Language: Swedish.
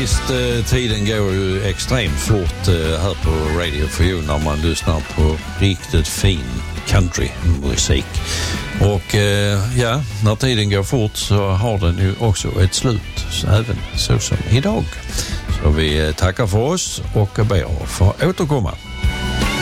Visst, tiden går ju extremt fort här på Radio 4 när man lyssnar på riktigt fin countrymusik. Och ja, när tiden går fort så har den ju också ett slut, så även så som idag. Så vi tackar för oss och ber att få återkomma.